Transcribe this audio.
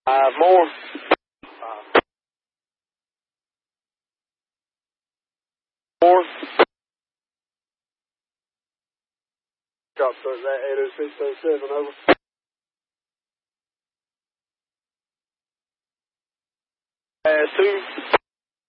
5 more. More. Drop that 80607 over. Pass 2.